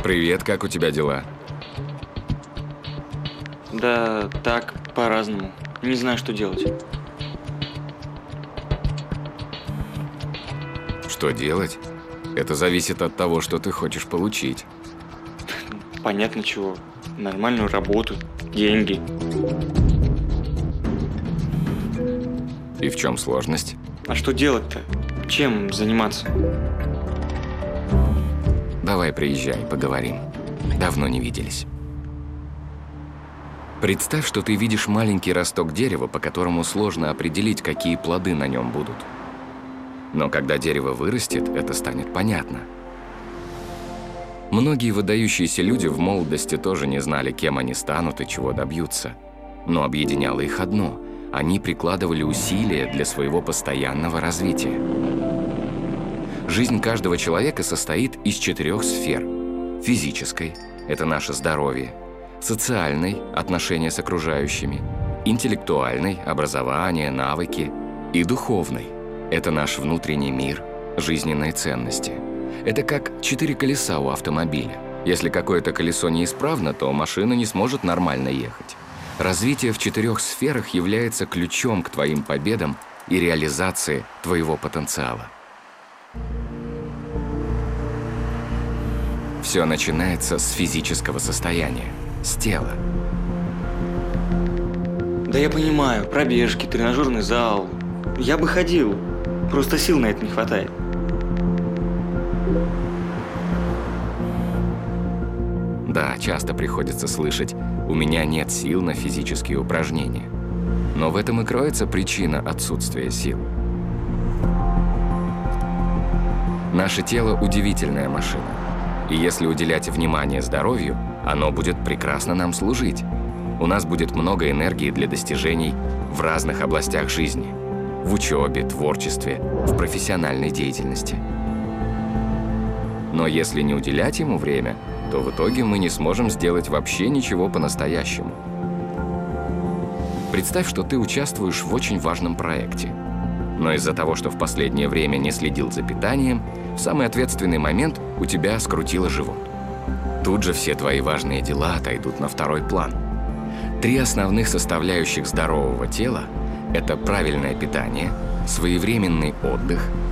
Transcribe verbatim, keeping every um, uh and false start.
Привет, как у тебя дела? Да так, по-разному. Не знаю, что делать. Что делать? Это зависит от того, что ты хочешь получить. Понятно чего. Нормальную работу, деньги. И в чем сложность? А что делать-то? Чем заниматься? Давай приезжай, поговорим. Давно не виделись. Представь, что ты видишь маленький росток дерева, по которому сложно определить, какие плоды на нем будут. Но когда дерево вырастет, это станет понятно. Многие выдающиеся люди в молодости тоже не знали, кем они станут и чего добьются. Но объединяло их одно – они прикладывали усилия для своего постоянного развития. Жизнь каждого человека состоит из четырех сфер. Физической – это наше здоровье, социальной – отношения с окружающими, интеллектуальной – образование, навыки, и духовной – это наш внутренний мир, жизненные ценности. Это как четыре колеса у автомобиля. Если какое-то колесо неисправно, то машина не сможет нормально ехать. Развитие в четырех сферах является ключом к твоим победам и реализации твоего потенциала. Все начинается с физического состояния, с тела. Да я понимаю, пробежки, тренажерный зал. Я бы ходил, просто сил на это не хватает. Да, часто приходится слышать: «У меня нет сил на физические упражнения». Но в этом и кроется причина отсутствия сил. Наше тело – удивительная машина. И если уделять внимание здоровью, оно будет прекрасно нам служить. У нас будет много энергии для достижений в разных областях жизни. В учебе, творчестве, в профессиональной деятельности. Но если не уделять ему время, то в итоге мы не сможем сделать вообще ничего по-настоящему. Представь, что ты участвуешь в очень важном проекте. Но из-за того, что в последнее время не следил за питанием, в самый ответственный момент у тебя скрутило живот. Тут же все твои важные дела отойдут на второй план. Три основных составляющих здорового тела – это правильное питание, своевременный отдых